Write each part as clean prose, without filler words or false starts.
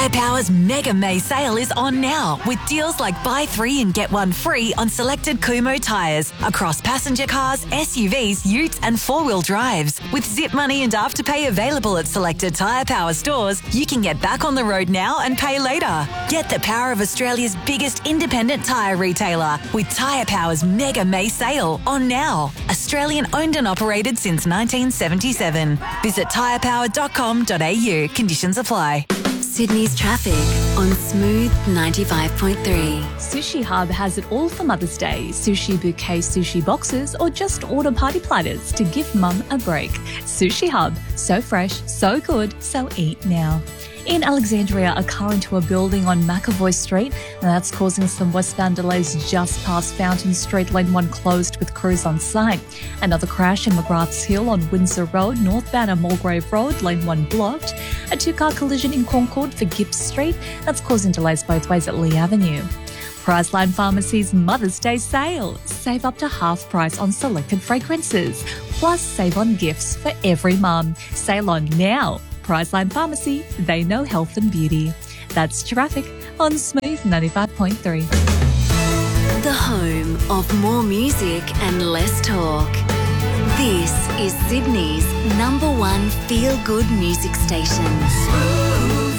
Tyre Power's Mega May sale is on now with deals like buy 3 and get 1 free on selected Kumho tyres across passenger cars, SUVs, utes and 4-wheel drives. With Zip Money and Afterpay available at selected Tyre Power stores, you can get back on the road now and pay later. Get the power of Australia's biggest independent tyre retailer with Tyre Power's Mega May sale on now. Australian owned and operated since 1977. Visit tyrepower.com.au. Conditions apply. Sydney's traffic on Smooth 95.3. Sushi Hub has it all for Mother's Day. Sushi bouquet, sushi boxes, or just order party platters to give mum a break. Sushi Hub. So fresh, so good, so eat now. In Alexandria, a car into a building on McAvoy Street, and that's causing some westbound delays just past Fountain Street, lane 1 closed with crews on site. Another crash in McGrath's Hill on Windsor Road, northbound at Mulgrave Road, lane 1 blocked. A 2-car collision in Concord for Gibbs Street, that's causing delays both ways at Lee Avenue. Priceline Pharmacy's Mother's Day sale. Save up to half price on selected fragrances. Plus, save on gifts for every mum. Sale on now. Priceline Pharmacy, they know health and beauty. That's traffic on Smooth 95.3. The home of more music and less talk. This is Sydney's #1 feel-good music station. Smooth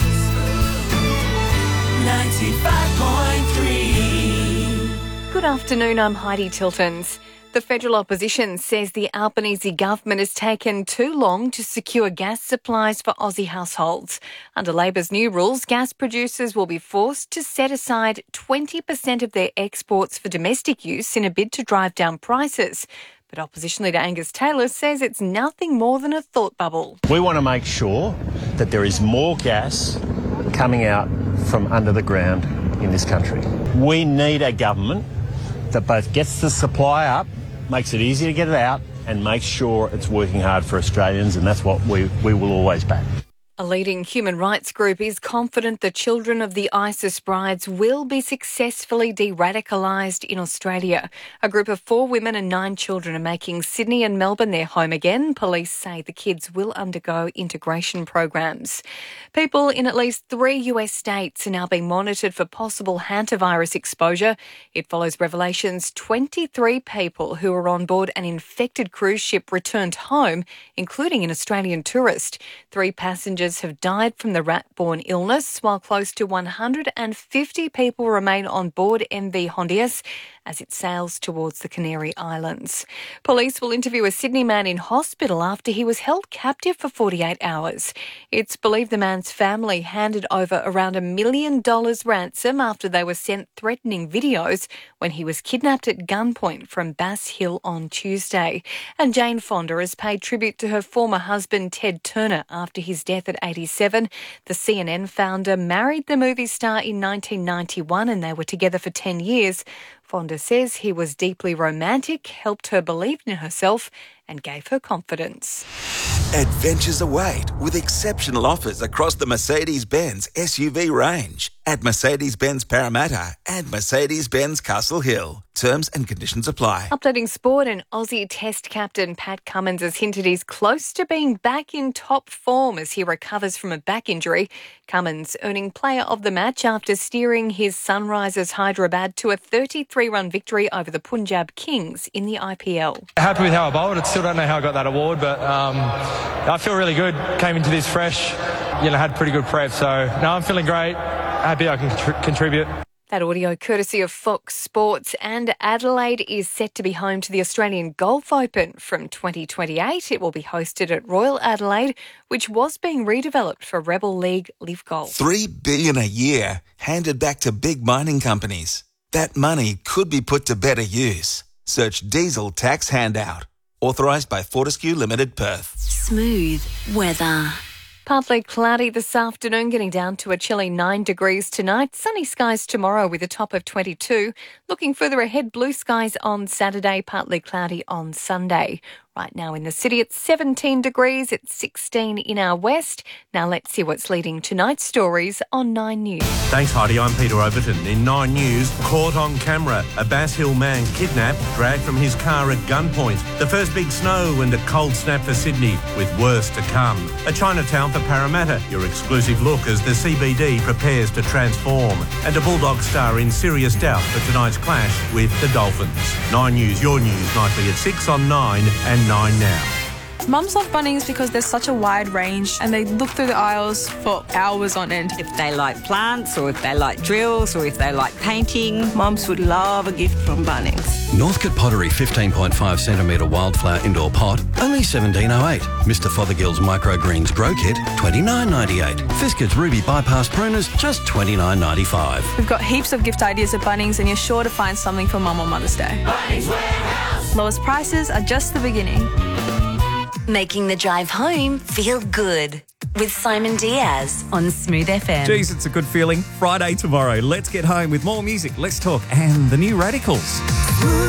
95.3. Good afternoon, I'm Heidi Tiltons. The federal opposition says the Albanese government has taken too long to secure gas supplies for Aussie households. Under Labor's new rules, gas producers will be forced to set aside 20% of their exports for domestic use in a bid to drive down prices. But opposition leader Angus Taylor says it's nothing more than a thought bubble. We want to make sure that there is more gas coming out from under the ground in this country. We need a government that both gets the supply up, makes it easy to get it out, and makes sure it's working hard for Australians, and that's what we will always back. A leading human rights group is confident the children of the ISIS brides will be successfully de-radicalised in Australia. A group of 4 women and 9 children are making Sydney and Melbourne their home again. Police say the kids will undergo integration programs. People in at least 3 US states are now being monitored for possible hantavirus exposure. It follows revelations 23 people who were on board an infected cruise ship returned home, including an Australian tourist. 3 passengers have died from the rat-borne illness, while close to 150 people remain on board MV Hondias as it sails towards the Canary Islands. Police will interview a Sydney man in hospital after he was held captive for 48 hours. It's believed the man's family handed over around $1 million ransom after they were sent threatening videos when he was kidnapped at gunpoint from Bass Hill on Tuesday. And Jane Fonda has paid tribute to her former husband Ted Turner after his death at 87. The CNN founder married the movie star in 1991 and they were together for 10 years. Fonda says he was deeply romantic, helped her believe in herself and gave her confidence. Adventures await with exceptional offers across the Mercedes-Benz SUV range at Mercedes-Benz Parramatta and Mercedes-Benz Castle Hill. Terms and conditions apply. Updating sport, and Aussie Test captain Pat Cummins has hinted he's close to being back in top form as he recovers from a back injury. Cummins earning player of the match after steering his Sunrisers Hyderabad to a 33-run victory over the Punjab Kings in the IPL. Happy with how I bowled. I still don't know how I got that award, but I feel really good. Came into this fresh, had pretty good prep. So, no, I'm feeling great. Happy I can contribute. That audio courtesy of Fox Sports. And Adelaide is set to be home to the Australian Golf Open from 2028. It will be hosted at Royal Adelaide, which was being redeveloped for Rebel League Live Golf. $3 billion a year handed back to big mining companies. That money could be put to better use. Search Diesel Tax Handout. Authorised by Fortescue Limited, Perth. Smooth weather. Partly cloudy this afternoon, getting down to a chilly 9 degrees tonight. Sunny skies tomorrow with a top of 22. Looking further ahead, blue skies on Saturday, partly cloudy on Sunday. Right now in the city, it's 17 degrees. It's 16 in our west. Now let's see what's leading tonight's stories on 9 News. Thanks, Heidi. I'm Peter Overton. In 9 News, caught on camera. A Bass Hill man kidnapped, dragged from his car at gunpoint. The first big snow and a cold snap for Sydney, with worse to come. A Chinatown for Parramatta, your exclusive look as the CBD prepares to transform. And a Bulldog star in serious doubt for tonight's clash with the Dolphins. 9 News, your news, nightly at 6 on 9 and 9 now. Mums love Bunnings because there's such a wide range and they look through the aisles for hours on end. If they like plants or if they like drills or if they like painting, mums would love a gift from Bunnings. Northcote Pottery 15.5 centimetre wildflower indoor pot, only $17.08. Mr Fothergill's microgreens grow kit, $29.98. Fiskett's ruby bypass pruners, just $29.95. We've got heaps of gift ideas at Bunnings and you're sure to find something for Mum on Mother's Day. Bunnings Warehouse. Lowest prices are just the beginning. Making the drive home feel good with Simon Diaz on Smooth FM. Jeez, it's a good feeling. Friday tomorrow. Let's get home with more music, less talk, and the new Radicals.